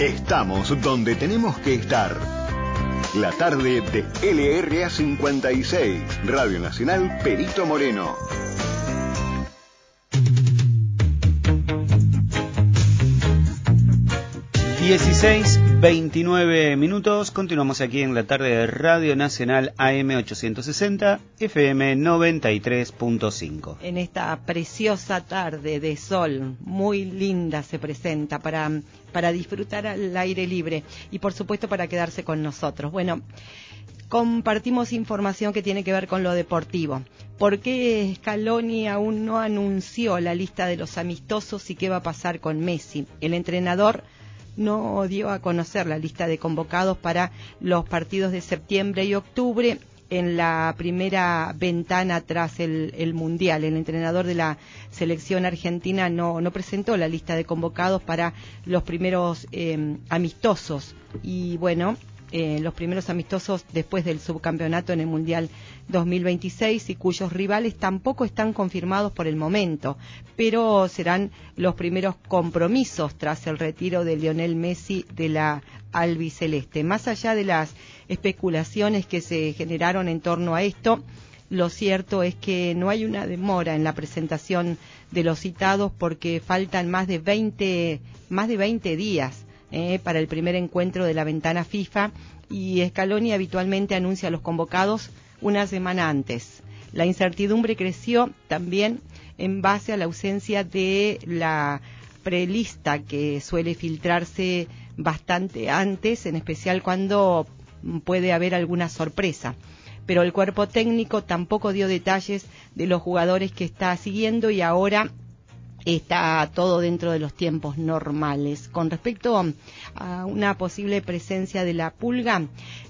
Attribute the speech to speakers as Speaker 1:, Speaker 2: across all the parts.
Speaker 1: Estamos donde tenemos que estar. La tarde de LRA 56, Radio Nacional Perito Moreno.
Speaker 2: (16:29). Continuamos aquí en la tarde de Radio Nacional AM 860, FM 93.5.
Speaker 3: En esta preciosa tarde de sol, muy linda se presenta para disfrutar al aire libre y por supuesto para quedarse con nosotros. Bueno, compartimos información que tiene que ver con lo deportivo. ¿Por qué Scaloni aún no anunció la lista de los amistosos y qué va a pasar con Messi? El entrenador no dio a conocer la lista de convocados para los partidos de septiembre y octubre en la primera ventana tras el Mundial. El entrenador de la selección argentina no presentó la lista de convocados para los primeros amistosos. Y bueno, los primeros amistosos después del subcampeonato en el Mundial 2026 y cuyos rivales tampoco están confirmados por el momento, pero serán los primeros compromisos tras el retiro de Lionel Messi de la albiceleste. Más allá de las especulaciones que se generaron en torno a esto, lo cierto es que no hay una demora en la presentación de los citados porque faltan más de 20 días para el primer encuentro de la ventana FIFA, y Scaloni habitualmente anuncia a los convocados una semana antes. La incertidumbre creció también en base a la ausencia de la prelista que suele filtrarse bastante antes, en especial cuando puede haber alguna sorpresa. Pero el cuerpo técnico tampoco dio detalles de los jugadores que está siguiendo y ahora está todo dentro de los tiempos normales. Con respecto a una posible presencia de la Pulga,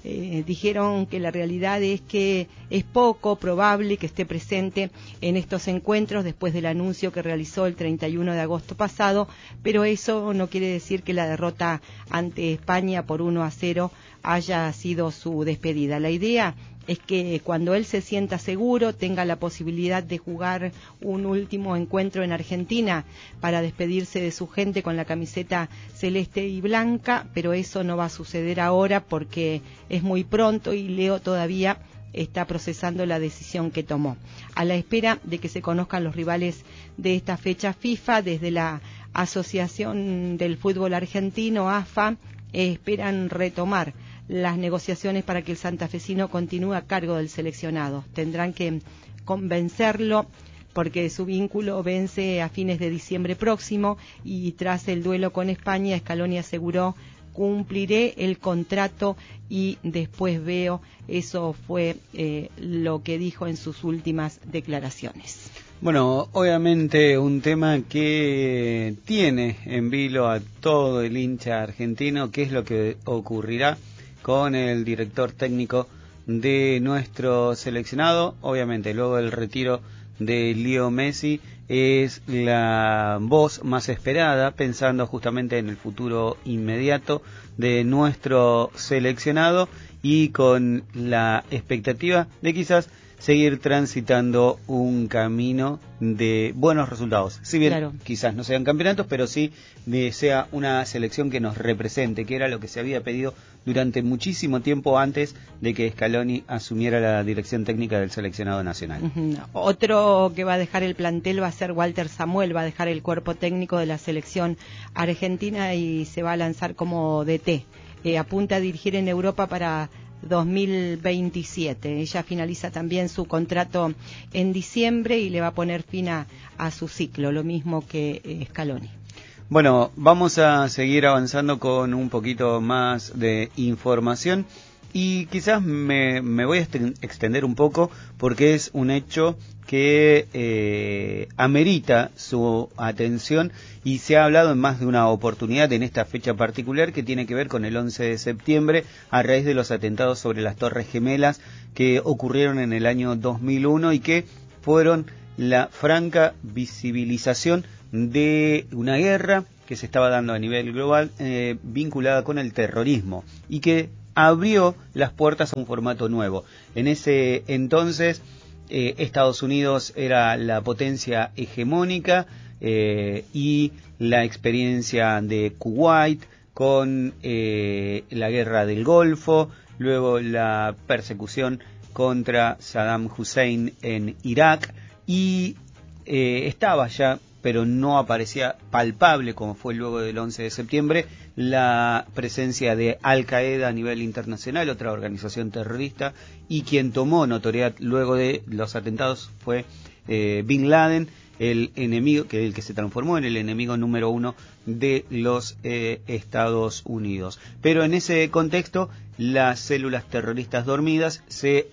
Speaker 3: dijeron que la realidad es que es poco probable que esté presente en estos encuentros después del anuncio que realizó el 31 de agosto pasado, pero eso no quiere decir que la derrota ante España por 1-0 haya sido su despedida. La idea es que cuando él se sienta seguro tenga la posibilidad de jugar un último encuentro en Argentina para despedirse de su gente con la camiseta celeste y blanca, pero eso no va a suceder ahora porque es muy pronto y Leo todavía está procesando la decisión que tomó. A la espera de que se conozcan los rivales de esta fecha FIFA, desde la Asociación del Fútbol Argentino, AFA, esperan retomar las negociaciones para que el santafesino continúe a cargo del seleccionado. Tendrán que convencerlo porque su vínculo vence a fines de diciembre próximo y tras el duelo con España, Scaloni aseguró: cumpliré el contrato y después veo. Eso fue lo que dijo en sus últimas declaraciones.
Speaker 2: Bueno, obviamente un tema que tiene en vilo a todo el hincha argentino, qué es lo que ocurrirá con el director técnico de nuestro seleccionado. Obviamente luego del retiro de Leo Messi es la voz más esperada, pensando justamente en el futuro inmediato de nuestro seleccionado y con la expectativa de quizás seguir transitando un camino de buenos resultados. Si bien claro, quizás no sean campeonatos, pero sí sea una selección que nos represente, que era lo que se había pedido durante muchísimo tiempo antes de que Scaloni asumiera la dirección técnica del seleccionado nacional.
Speaker 3: Otro que va a dejar el plantel va a ser Walter Samuel, va a dejar el cuerpo técnico de la selección argentina y se va a lanzar como DT. Apunta a dirigir en Europa para 2027. Ella finaliza también su contrato en diciembre y le va a poner fin a su ciclo, lo mismo que Scaloni.
Speaker 2: Bueno, vamos a seguir avanzando con un poquito más de información y quizás me voy a extender un poco porque es un hecho que amerita su atención y se ha hablado en más de una oportunidad en esta fecha particular que tiene que ver con el 11 de septiembre a raíz de los atentados sobre las Torres Gemelas que ocurrieron en el año 2001 y que fueron la franca visibilización de una guerra que se estaba dando a nivel global vinculada con el terrorismo y que abrió las puertas a un formato nuevo. En ese entonces Estados Unidos era la potencia hegemónica y la experiencia de Kuwait, con la guerra del Golfo, luego la persecución contra Saddam Hussein en Irak, y estaba ya, pero no aparecía palpable, como fue luego del 11 de septiembre, la presencia de Al Qaeda a nivel internacional, otra organización terrorista, y quien tomó notoriedad luego de los atentados fue Bin Laden, el enemigo, el que se transformó en el enemigo número uno de los Estados Unidos. Pero en ese contexto, las células terroristas dormidas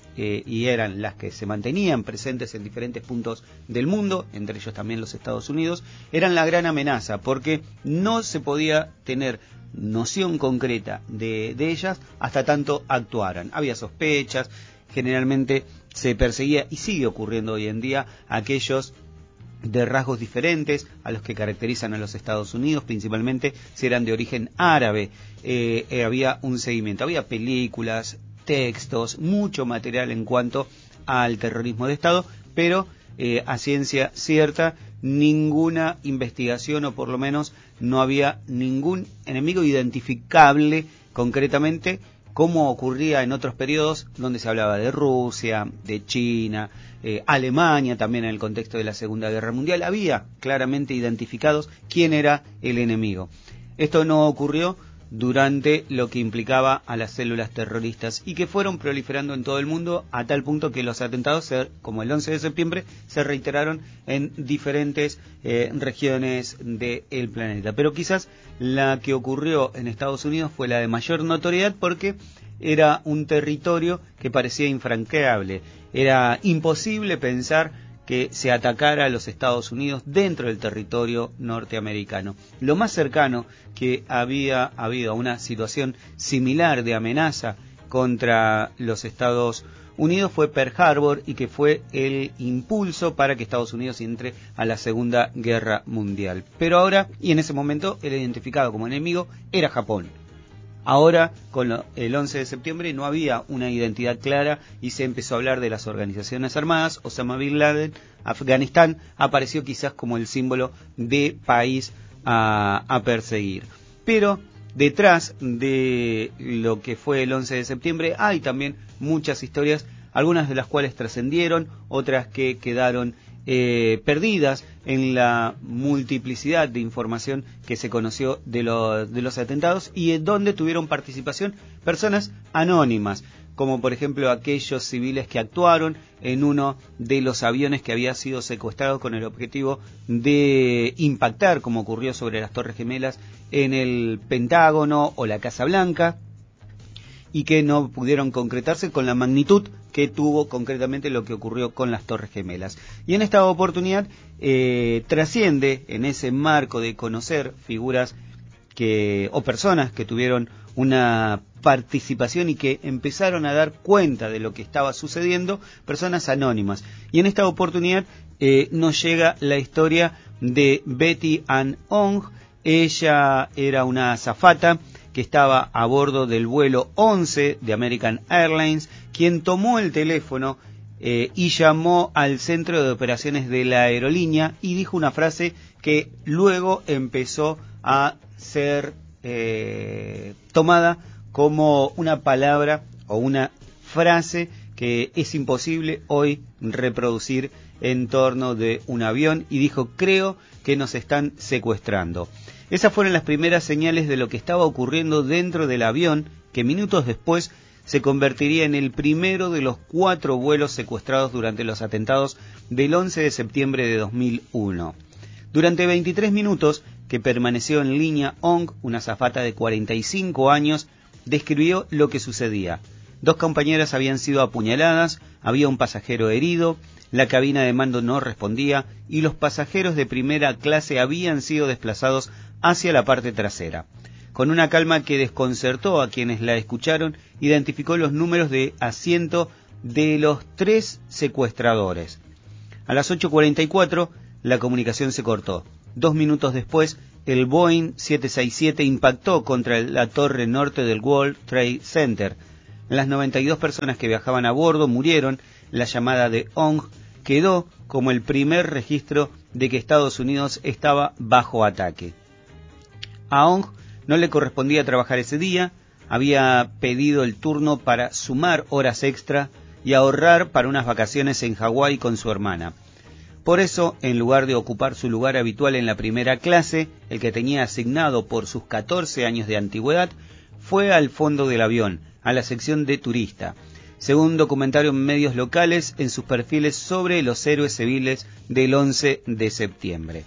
Speaker 2: y eran las que se mantenían presentes en diferentes puntos del mundo, entre ellos también los Estados Unidos, eran la gran amenaza, porque no se podía tener noción concreta de ellas hasta tanto actuaran. Había sospechas, generalmente se perseguía, y sigue ocurriendo hoy en día, aquellos de rasgos diferentes a los que caracterizan a los Estados Unidos, principalmente si eran de origen árabe. Había un seguimiento, había películas, textos, mucho material en cuanto al terrorismo de Estado, pero a ciencia cierta ninguna investigación, o por lo menos no había ningún enemigo identificable concretamente, como ocurría en otros periodos donde se hablaba de Rusia, de China, Alemania también en el contexto de la Segunda Guerra Mundial. Había claramente identificados quién era el enemigo. Esto no ocurrió durante lo que implicaba a las células terroristas, y que fueron proliferando en todo el mundo a tal punto que los atentados, como el 11 de septiembre, se reiteraron en diferentes regiones del planeta. Pero quizás la que ocurrió en Estados Unidos fue la de mayor notoriedad, porque era un territorio que parecía infranqueable. Era imposible pensar que se atacara a los Estados Unidos dentro del territorio norteamericano. Lo más cercano que había habido a una situación similar de amenaza contra los Estados Unidos fue Pearl Harbor, y que fue el impulso para que Estados Unidos entre a la Segunda Guerra Mundial. Pero ahora, y en ese momento, el identificado como enemigo era Japón. Ahora, con el 11 de septiembre, no había una identidad clara y se empezó a hablar de las organizaciones armadas. Osama Bin Laden, Afganistán, apareció quizás como el símbolo de país a perseguir. Pero detrás de lo que fue el 11 de septiembre hay también muchas historias, algunas de las cuales trascendieron, otras que quedaron perdidas en la multiplicidad de información que se conoció de los atentados, y en donde tuvieron participación personas anónimas, como por ejemplo aquellos civiles que actuaron en uno de los aviones que había sido secuestrado con el objetivo de impactar, como ocurrió sobre las Torres Gemelas, en el Pentágono o la Casa Blanca, y que no pudieron concretarse con la magnitud que tuvo concretamente lo que ocurrió con las Torres Gemelas. Y en esta oportunidad trasciende, en ese marco de conocer figuras o personas que tuvieron una participación y que empezaron a dar cuenta de lo que estaba sucediendo, personas anónimas. Y en esta oportunidad nos llega la historia de Betty Ann Ong. Ella era una azafata que estaba a bordo del vuelo 11 de American Airlines, quien tomó el teléfono y llamó al centro de operaciones de la aerolínea y dijo una frase que luego empezó a ser tomada como una palabra o una frase que es imposible hoy reproducir en torno de un avión, y dijo: creo que nos están secuestrando. Esas fueron las primeras señales de lo que estaba ocurriendo dentro del avión, que minutos después se convertiría en el primero de los 4 vuelos secuestrados durante los atentados del 11 de septiembre de 2001. Durante 23 minutos que permaneció en línea, Ong, una azafata de 45 años, describió lo que sucedía. 2 compañeras habían sido apuñaladas, había un pasajero herido, la cabina de mando no respondía y los pasajeros de primera clase habían sido desplazados hacia la parte trasera. Con una calma que desconcertó a quienes la escucharon, identificó los números de asiento de los 3 secuestradores. A las 8:44 la comunicación se cortó. 2 minutos después, el Boeing 767 impactó contra la torre norte del World Trade Center. Las 92 personas que viajaban a bordo murieron. La llamada de Ong quedó como el primer registro de que Estados Unidos estaba bajo ataque. A Ong no le correspondía trabajar ese día, había pedido el turno para sumar horas extra y ahorrar para unas vacaciones en Hawái con su hermana. Por eso, en lugar de ocupar su lugar habitual en la primera clase, el que tenía asignado por sus 14 años de antigüedad, fue al fondo del avión, a la sección de turista, según documentaron medios locales en sus perfiles sobre los héroes civiles del 11 de septiembre.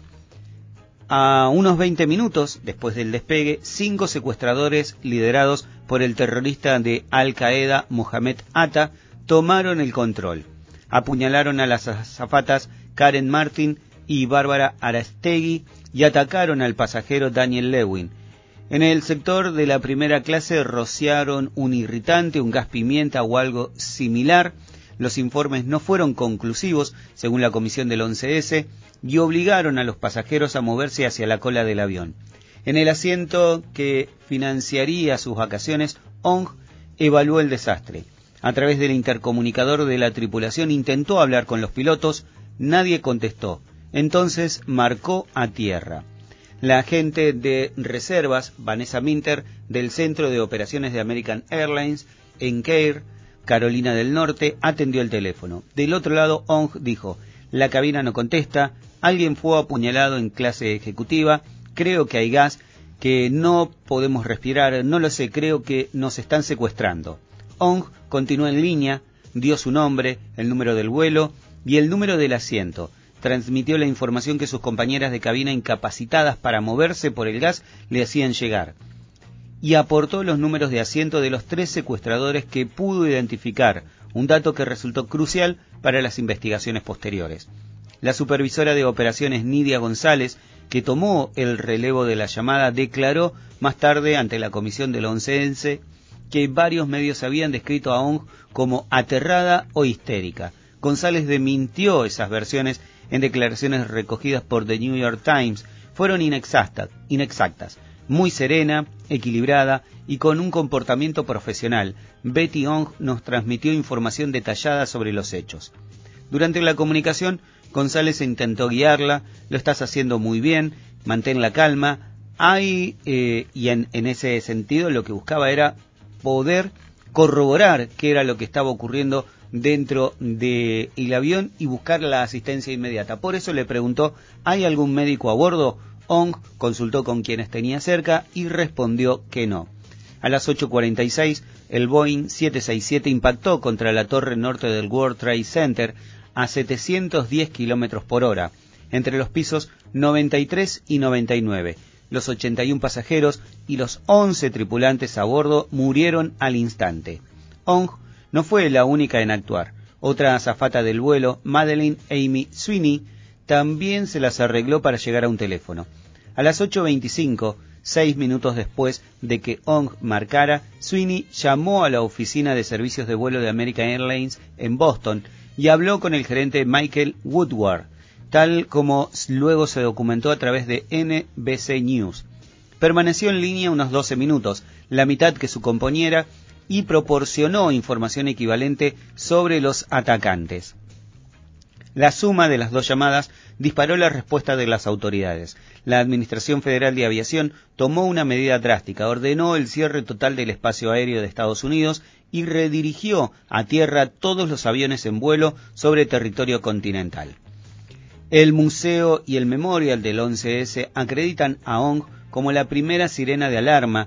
Speaker 2: A unos 20 minutos después del despegue, 5 secuestradores liderados por el terrorista de Al-Qaeda Mohamed Atta tomaron el control. Apuñalaron a las azafatas Karen Martin y Bárbara Arastegui y atacaron al pasajero Daniel Lewin. En el sector de la primera clase rociaron un irritante, un gas pimienta o algo similar. Los informes no fueron conclusivos, según la comisión del 11S, y obligaron a los pasajeros a moverse hacia la cola del avión. En el asiento que financiaría sus vacaciones, Ong evaluó el desastre. A través del intercomunicador de la tripulación intentó hablar con los pilotos, nadie contestó. Entonces marcó a tierra. La agente de reservas, Vanessa Minter, del Centro de Operaciones de American Airlines, en Caire, Carolina del Norte, atendió el teléfono. Del otro lado, Ong dijo: la cabina no contesta, alguien fue apuñalado en clase ejecutiva, creo que hay gas, que no podemos respirar, no lo sé, creo que nos están secuestrando. Ong continuó en línea, dio su nombre, el número del vuelo y el número del asiento. Transmitió la información que sus compañeras de cabina incapacitadas para moverse por el gas le hacían llegar. Y aportó los números de asiento de los 3 secuestradores que pudo identificar, un dato que resultó crucial para las investigaciones posteriores. La supervisora de operaciones Nidia González, que tomó el relevo de la llamada, declaró más tarde ante la comisión del 11S que varios medios habían descrito a Ong como aterrada o histérica. González desmintió esas versiones en declaraciones recogidas por The New York Times. Fueron inexactas. Muy serena, equilibrada y con un comportamiento profesional, Betty Ong nos transmitió información detallada sobre los hechos. Durante la comunicación, González intentó guiarla: lo estás haciendo muy bien, mantén la calma. Y en ese sentido lo que buscaba era poder corroborar qué era lo que estaba ocurriendo dentro del avión y buscar la asistencia inmediata. Por eso le preguntó: ¿hay algún médico a bordo? Ong consultó con quienes tenía cerca y respondió que no. A las 8:46, el Boeing 767 impactó contra la torre norte del World Trade Center a 710 kilómetros por hora, entre los pisos 93 y 99. Los 81 pasajeros y los 11 tripulantes a bordo murieron al instante. Ong no fue la única en actuar. Otra azafata del vuelo, Madeleine Amy Sweeney, también se las arregló para llegar a un teléfono. A las 8:25, 6 minutos después de que Ong marcara, Sweeney llamó a la oficina de servicios de vuelo de American Airlines en Boston y habló con el gerente Michael Woodward, tal como luego se documentó a través de NBC News. Permaneció en línea unos 12 minutos, la mitad que su compañera, y proporcionó información equivalente sobre los atacantes. La suma de las 2 llamadas disparó la respuesta de las autoridades. La Administración Federal de Aviación tomó una medida drástica, ordenó el cierre total del espacio aéreo de Estados Unidos y redirigió a tierra todos los aviones en vuelo sobre territorio continental. El museo y el memorial del 11S acreditan a Ong como la primera sirena de alarma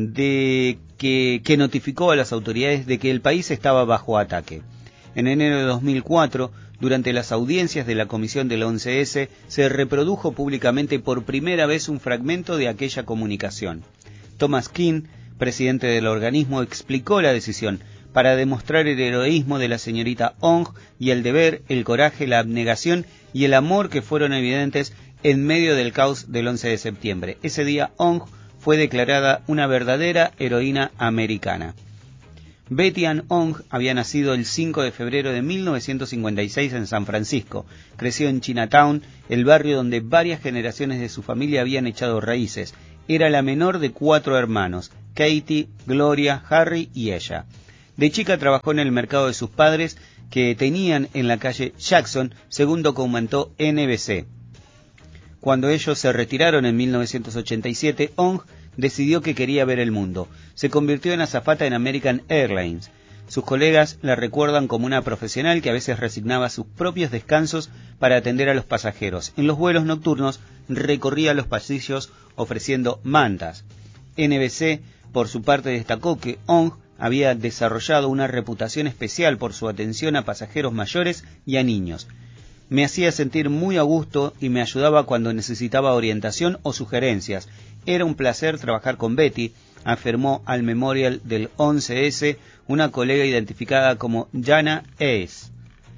Speaker 2: que notificó a las autoridades de que el país estaba bajo ataque. En enero de 2004, durante las audiencias de la comisión del 11S, se reprodujo públicamente por primera vez un fragmento de aquella comunicación. Thomas King, presidente del organismo, explicó la decisión para demostrar el heroísmo de la señorita Ong y el deber, el coraje, la abnegación y el amor que fueron evidentes en medio del caos del 11 de septiembre. Ese día Ong fue declarada una verdadera heroína americana. Betty Ann Ong había nacido el 5 de febrero de 1956 en San Francisco. Creció en Chinatown, el barrio donde varias generaciones de su familia habían echado raíces. Era la menor de 4 hermanos, Katie, Gloria, Harry y ella. De chica trabajó en el mercado de sus padres, que tenían en la calle Jackson, según documentó NBC. Cuando ellos se retiraron en 1987, Ong decidió que quería ver el mundo. Se convirtió en azafata en American Airlines. Sus colegas la recuerdan como una profesional que a veces resignaba sus propios descansos para atender a los pasajeros. En los vuelos nocturnos recorría los pasillos ofreciendo mantas. NBC, por su parte, destacó que Ong había desarrollado una reputación especial por su atención a pasajeros mayores y a niños. Me hacía sentir muy a gusto y me ayudaba cuando necesitaba orientación o sugerencias. Era un placer trabajar con Betty, afirmó al Memorial del 11S una colega identificada como Jana Ace.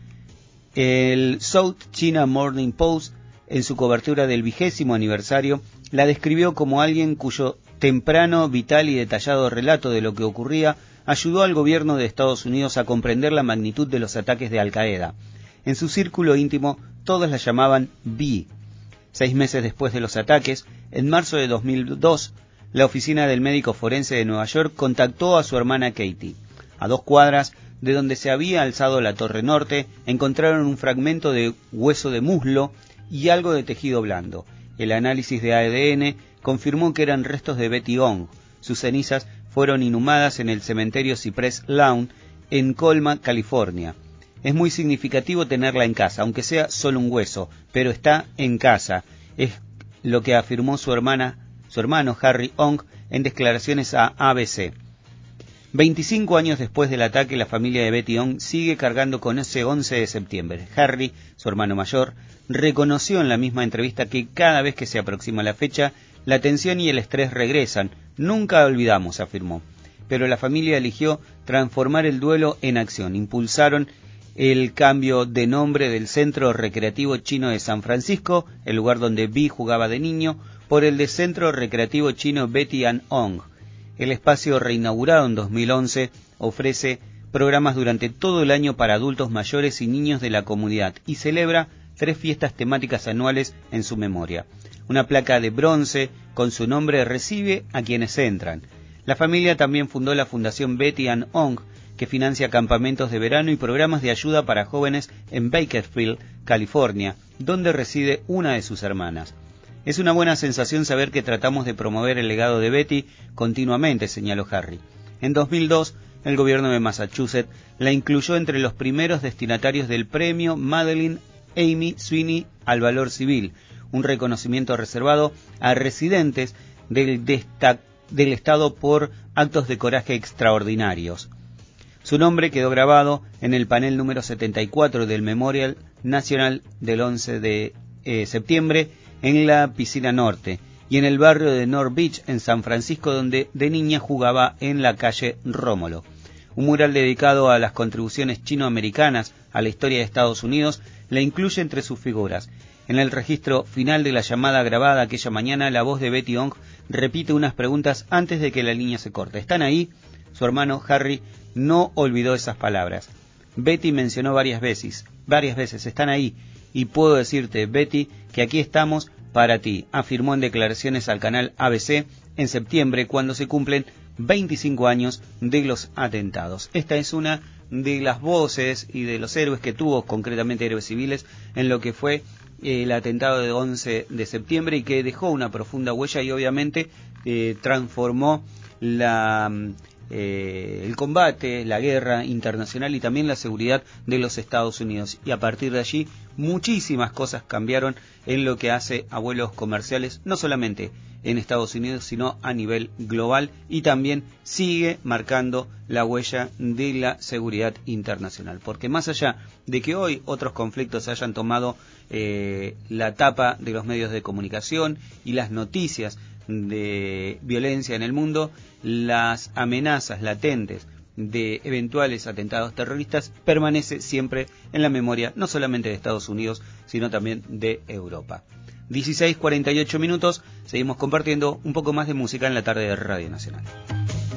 Speaker 2: El South China Morning Post, en su cobertura del 20º aniversario, la describió como alguien cuyo temprano, vital y detallado relato de lo que ocurría ayudó al gobierno de Estados Unidos a comprender la magnitud de los ataques de Al-Qaeda. En su círculo íntimo, todos la llamaban B. 6 meses después de los ataques, en marzo de 2002, la oficina del médico forense de Nueva York contactó a su hermana Katie. A 2 cuadras de donde se había alzado la Torre Norte, encontraron un fragmento de hueso de muslo y algo de tejido blando. El análisis de ADN confirmó que eran restos de Betty Ong. Sus cenizas fueron inhumadas en el cementerio Cypress Lawn en Colma, California. Es muy significativo tenerla en casa, aunque sea solo un hueso, pero está en casa. Es lo que afirmó su hermano Harry Ong en declaraciones a ABC. 25 años después del ataque, la familia de Betty Ong sigue cargando con ese 11 de septiembre. Harry, su hermano mayor, reconoció en la misma entrevista que cada vez que se aproxima la fecha, la tensión y el estrés regresan. Nunca olvidamos, afirmó. Pero la familia eligió transformar el duelo en acción. Impulsaron el cambio de nombre del Centro Recreativo Chino de San Francisco, el lugar donde Vi jugaba de niño, por el de Centro Recreativo Chino Betty and Ong. El espacio, reinaugurado en 2011, ofrece programas durante todo el año para adultos mayores y niños de la comunidad y celebra 3 fiestas temáticas anuales en su memoria. Una placa de bronce con su nombre recibe a quienes entran. La familia también fundó la Fundación Betty and Ong, que financia campamentos de verano y programas de ayuda para jóvenes en Bakersfield, California, donde reside una de sus hermanas. Es una buena sensación saber que tratamos de promover el legado de Betty continuamente, señaló Harry. En 2002, el gobierno de Massachusetts la incluyó entre los primeros destinatarios del premio Madeleine Amy Sweeney al valor civil, un reconocimiento reservado a residentes del estado por actos de coraje extraordinarios. Su nombre quedó grabado en el panel número 74 del Memorial Nacional del 11 de septiembre en la Piscina Norte y en el barrio de North Beach en San Francisco, donde de niña jugaba en la calle Rómulo. Un mural dedicado a las contribuciones chinoamericanas a la historia de Estados Unidos la incluye entre sus figuras. En el registro final de la llamada grabada aquella mañana, la voz de Betty Ong repite unas preguntas antes de que la línea se corte. ¿Están ahí? Su hermano Harry no olvidó esas palabras. Betty mencionó varias veces, están ahí, y puedo decirte, Betty, que aquí estamos para ti, afirmó en declaraciones al canal ABC en septiembre, cuando se cumplen 25 años de los atentados. Esta es una de las voces y de los héroes que tuvo, concretamente héroes civiles, en lo que fue el atentado de 11 de septiembre y que dejó una profunda huella y obviamente transformó el combate, la guerra internacional y también la seguridad de los Estados Unidos. Y a partir de allí muchísimas cosas cambiaron en lo que hace a vuelos comerciales, no solamente en Estados Unidos, sino a nivel global, y también sigue marcando la huella de la seguridad internacional. Porque más allá de que hoy otros conflictos hayan tomado la tapa de los medios de comunicación y las noticias de violencia en el mundo, las amenazas latentes de eventuales atentados terroristas permanece siempre en la memoria, no solamente de Estados Unidos, sino también de Europa. 16:48 minutos, seguimos compartiendo un poco más de música en la tarde de Radio Nacional.